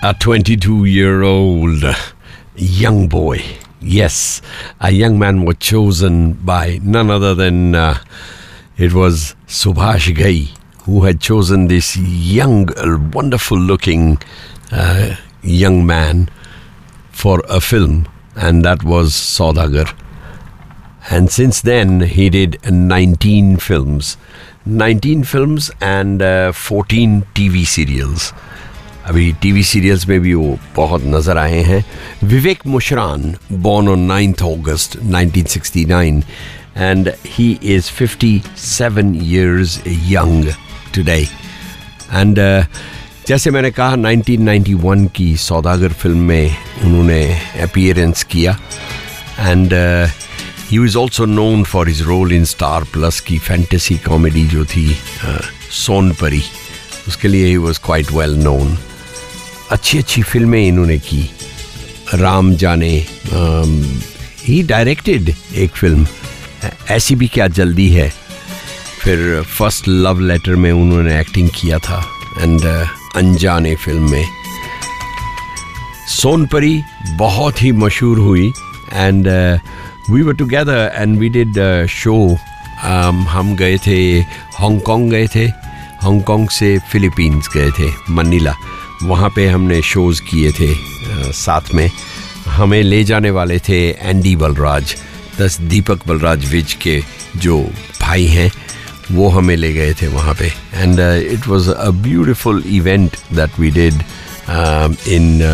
A 22-year-old young boy. Yes, a young man was chosen by none other than it was Subhash Ghai who had chosen this young, wonderful-looking young man for a film, and that was Saudagar. And since then, he did 19 films. 19 films and 14 TV serials. अभी TV serials में भी वो बहुत नज़र आए हैं. विवेक Mushran, born on 9th August 1969, and he is 57 years young today. And जैसे मैंने कहा, 1991 की सौदागर फिल्म में उन्होंने अपीयरेंस किया. And he was also known for his role in Star Plus की फैंटेसी कॉमेडी जो थी सोनपरी. उसके लिए he was quite well known. अच्छी अच्छी फिल्में इन्होंने की. राम जाने, ही डायरेक्टेड एक फिल्म ऐसी भी क्या जल्दी है. फिर फर्स्ट लव लेटर में उन्होंने एक्टिंग किया था. एंड अनजाने फिल्म में सोनपरी बहुत ही मशहूर हुई. And we were together and we did show. हम गए थे हांगकांग, गए थे हांगकांग से फिलीपींस गए थे, मनीला. वहाँ पे हमने शोज़ किए थे साथ में. हमें ले जाने वाले थे एंडी बलराज, दीपक बलराज विज के जो भाई हैं, वो हमें ले गए थे वहाँ पे. And it was a beautiful event that we did in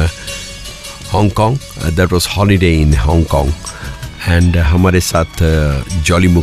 Hong Kong. That was holiday in Hong Kong. And हमारे साथ जॉली